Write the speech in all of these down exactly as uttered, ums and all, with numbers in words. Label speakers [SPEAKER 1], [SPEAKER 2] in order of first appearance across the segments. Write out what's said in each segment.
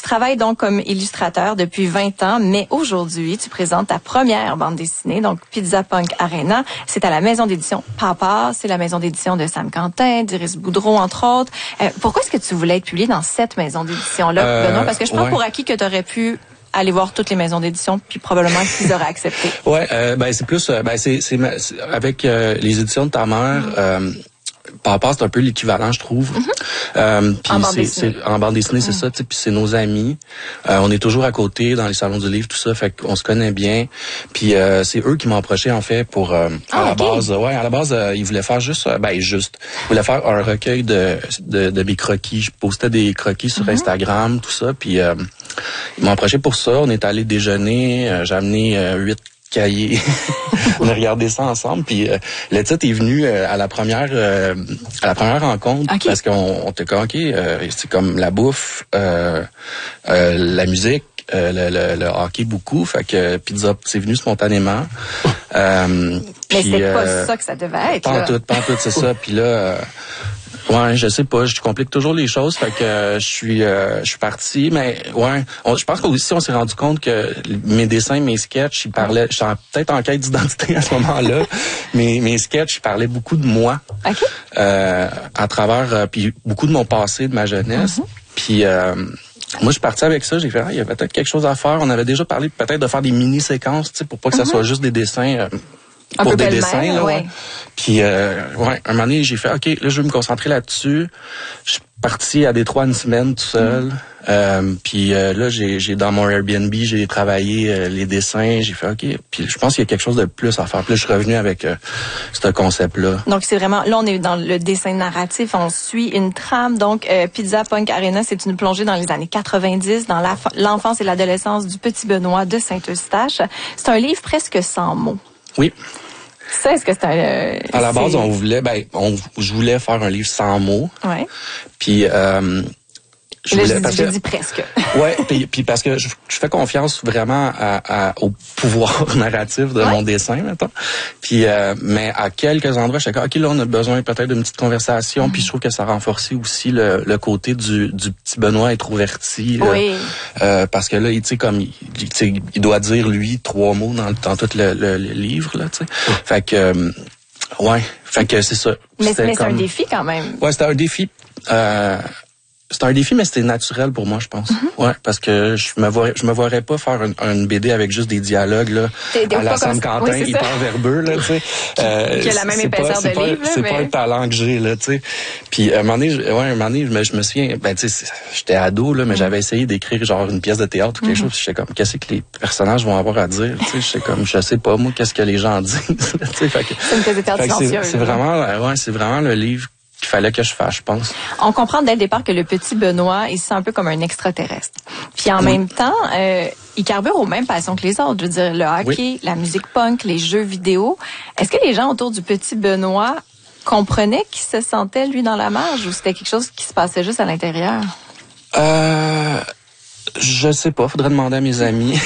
[SPEAKER 1] travailles donc comme illustrateur depuis vingt ans, mais aujourd'hui, tu présentes ta première bande dessinée, donc Pizza Punk Arena. C'est à la maison d'édition Papa, c'est la maison d'édition de Sam Quentin, d'Iris Boudreau, entre autres. Euh, pourquoi est-ce que tu voulais être publié dans cette maison d'édition-là, euh, Benoît? Parce que je prends ouais. pour acquis que tu aurais pu aller voir toutes les maisons d'édition, puis probablement qu'ils auraient accepté.
[SPEAKER 2] Ouais, euh, ben c'est plus, euh, ben c'est, c'est, c'est avec euh, les éditions de ta mère. Mm-hmm. euh, Papa, c'est un peu l'équivalent, je trouve. Mm-hmm. Euh,
[SPEAKER 1] en, bande
[SPEAKER 2] c'est, c'est, en bande dessinée, c'est mm. ça. Puis c'est nos amis. Euh, on est toujours à côté dans les salons du livre, tout ça. Fait qu'on se connaît bien. Puis euh, c'est eux qui m'ont approché en fait pour euh, à ah, la okay. base. Ouais, à la base, euh, ils voulaient faire juste, euh, ben juste, ils voulaient faire un recueil de de, de mes croquis. Je postais des croquis sur mm-hmm. Instagram, tout ça. Puis euh, ils m'ont approché pour ça. On est allé déjeuner. Euh, j'ai amené euh, huit cahiers. On a regardé ça ensemble, puis euh, le titre est venu euh, à la première euh, à la première rencontre okay. parce qu'on on était comme ok, euh, c'est comme la bouffe, euh, euh, la musique, euh, le, le, le hockey beaucoup, fait que pizza c'est venu spontanément. euh,
[SPEAKER 1] Mais
[SPEAKER 2] puis,
[SPEAKER 1] c'est pas
[SPEAKER 2] euh,
[SPEAKER 1] ça que ça devait être.
[SPEAKER 2] Pas en tout, pas en tout, c'est ça. Puis là. Euh, Ouais, je sais pas, je complique toujours les choses, fait que euh, je suis euh, je suis parti, mais ouais, on, je pense qu'aussi on s'est rendu compte que mes dessins, mes sketchs, ils parlaient, j'étais peut-être en quête d'identité à ce moment-là, mais mes sketchs, ils parlaient beaucoup de moi,
[SPEAKER 1] okay.
[SPEAKER 2] euh, à travers, euh, puis beaucoup de mon passé, de ma jeunesse, mm-hmm. puis euh, moi, je suis parti avec ça, j'ai fait, ah, il y avait peut-être quelque chose à faire, on avait déjà parlé peut-être de faire des mini-séquences, tu sais, pour pas que mm-hmm. ça soit juste des dessins... Euh,
[SPEAKER 1] Un
[SPEAKER 2] pour
[SPEAKER 1] peu
[SPEAKER 2] des dessins,
[SPEAKER 1] là,
[SPEAKER 2] ouais.
[SPEAKER 1] ouais.
[SPEAKER 2] Puis, euh, ouais, un moment donné, j'ai fait, OK, là, je vais me concentrer là-dessus. Je suis parti à Détroit une semaine tout seul. Mm. Euh, puis euh, là, j'ai, j'ai dans mon Airbnb, j'ai travaillé euh, les dessins. J'ai fait, OK. Puis je pense qu'il y a quelque chose de plus à faire. Puis là, je suis revenu avec euh, ce concept-là.
[SPEAKER 1] Donc, c'est vraiment... Là, on est dans le dessin narratif. On suit une trame. Donc, euh, Pizza Punk Arena, c'est une plongée dans les années quatre-vingt-dix, dans la, l'enfance et l'adolescence du petit Benoît de Saint-Eustache. C'est un livre presque sans mots.
[SPEAKER 2] Oui.
[SPEAKER 1] Ça, est-ce que c'est un... Euh,
[SPEAKER 2] à la base, on voulait, ben, on, je voulais faire un livre sans mots.
[SPEAKER 1] Ouais.
[SPEAKER 2] Puis, euh, je
[SPEAKER 1] Là,
[SPEAKER 2] voulais,
[SPEAKER 1] je,
[SPEAKER 2] parce
[SPEAKER 1] je
[SPEAKER 2] que,
[SPEAKER 1] dis presque.
[SPEAKER 2] Ouais, puis, puis parce que je, je fais confiance vraiment à, à, au pouvoir narratif de ouais. mon dessin, mettons. Puis, euh, mais à quelques endroits, je sais que, OK, là, on a besoin peut-être d'une petite conversation. Mm-hmm. Puis je trouve que ça renforçait aussi le, le côté du, du petit Benoît introverti. Là,
[SPEAKER 1] oui.
[SPEAKER 2] Euh, parce que là, tu sais, comme, il, il doit dire, lui, trois mots dans, dans tout le, le, le livre, là, tu sais. Mm. Fait que, euh, ouais, fait que c'est ça.
[SPEAKER 1] Mais, mais
[SPEAKER 2] comme,
[SPEAKER 1] c'est un défi quand même.
[SPEAKER 2] Ouais, c'était un défi. Euh, C'est un défi, mais c'était naturel pour moi, je pense. Mm-hmm. Ouais, parce que je me vois, je me voirais pas faire une, une B D avec juste des dialogues là, à la Sam Quentin, oui, hyper verbeux là, tu sais.
[SPEAKER 1] Euh, qui a la même épaisseur de livre,
[SPEAKER 2] C'est
[SPEAKER 1] mais...
[SPEAKER 2] pas un talent que j'ai là, tu sais. Puis un moment donné, ouais, un moment donné, je me, je me souviens, ben tu sais, j'étais ado là, mais mm-hmm. j'avais essayé d'écrire genre une pièce de théâtre ou quelque mm-hmm. chose. J'étais comme, qu'est-ce que les personnages vont avoir à dire, tu sais. J'étais comme, je sais pas moi, qu'est-ce que les gens disent, tu sais. Fait que,
[SPEAKER 1] c'est une pièce de théâtre silencieuse.
[SPEAKER 2] C'est, c'est vraiment, ouais, c'est vraiment le livre qu'il fallait que je fasse, je pense.
[SPEAKER 1] On comprend dès le départ que le petit Benoît, il se sent un peu comme un extraterrestre. Puis en oui. même temps, euh, il carbure aux mêmes passions que les autres. Je veux dire, le hockey, oui. la musique punk, les jeux vidéo. Est-ce que les gens autour du petit Benoît comprenaient qu'il se sentait, lui, dans la marge, ou c'était quelque chose qui se passait juste à l'intérieur?
[SPEAKER 2] Euh... Je sais pas, faudrait demander à mes amis.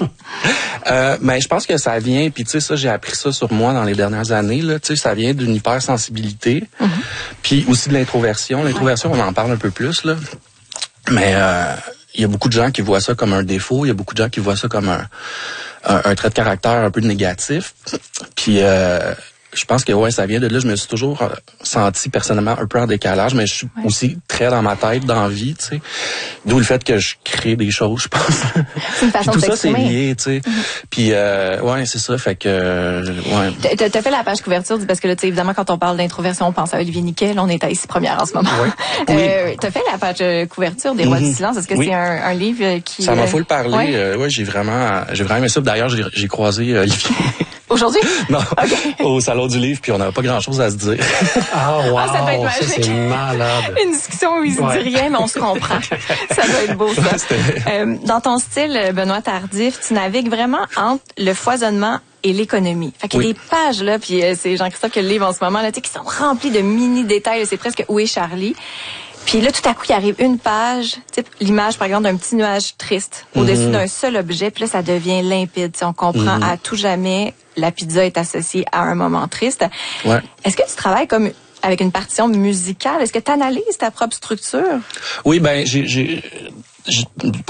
[SPEAKER 2] euh, mais je pense que ça vient, puis tu sais, ça, j'ai appris ça sur moi dans les dernières années, là, tu sais, ça vient d'une hypersensibilité, mm-hmm. puis aussi de l'introversion. L'introversion, on en parle un peu plus, là. Mais euh, il y a beaucoup de gens qui voient ça comme un défaut, il y a beaucoup de gens qui voient ça comme un, un, un trait de caractère un peu négatif. Puis euh, je pense que ouais, ça vient de là. Je me suis toujours senti personnellement un peu en décalage, mais je suis ouais. aussi très dans ma tête, dans la vie, tu sais. D'où le fait que je crée des choses, je pense.
[SPEAKER 1] C'est une façon
[SPEAKER 2] tout
[SPEAKER 1] de
[SPEAKER 2] ça, c'est
[SPEAKER 1] s'exprimer.
[SPEAKER 2] lié, tu sais. Mm-hmm. Puis ouais, euh, c'est ça. Fait que ouais.
[SPEAKER 1] T'as, t'as fait la page couverture, parce que là, tu sais, évidemment, quand on parle d'introversion, on pense à Olivier Niquet. Là, on est à Ici Première en ce moment.
[SPEAKER 2] Oui.
[SPEAKER 1] euh,
[SPEAKER 2] oui.
[SPEAKER 1] T'as fait la page couverture des Rois mm-hmm. du silence. Est-ce que oui. c'est un, un livre qui
[SPEAKER 2] ça m'a full parlé.
[SPEAKER 1] Ouais,
[SPEAKER 2] euh, ouais j'ai vraiment, j'ai vraiment aimé ça. D'ailleurs, j'ai, j'ai croisé Olivier.
[SPEAKER 1] Aujourd'hui?
[SPEAKER 2] Non,
[SPEAKER 1] okay.
[SPEAKER 2] au Salon du Livre, puis on n'avait pas grand-chose à se dire.
[SPEAKER 3] Ah, wow,
[SPEAKER 1] ah, ça doit être magique.
[SPEAKER 3] Ça, c'est malade.
[SPEAKER 1] Une discussion où il se ouais. dit rien, mais on se comprend. Ça doit être beau, ça. Euh, dans ton style, Benoît Tardif, tu navigues vraiment entre le foisonnement et l'économie. Fait qu'il y a oui. des pages, là, puis euh, c'est Jean-Christophe qui le livre en ce moment, là, tu sais, qui sont remplies de mini-détails. C'est presque « Où est Charlie ?» Puis là, tout à coup, il arrive une page, type l'image, par exemple, d'un petit nuage triste au-dessus mm-hmm. d'un seul objet. Puis là, ça devient limpide. T'sais, on comprend mm-hmm. à tout jamais la pizza est associée à un moment triste.
[SPEAKER 2] Ouais.
[SPEAKER 1] Est-ce que tu travailles comme avec une partition musicale? Est-ce que tu analyses ta propre structure?
[SPEAKER 2] Oui, ben j'ai... j'ai, j'ai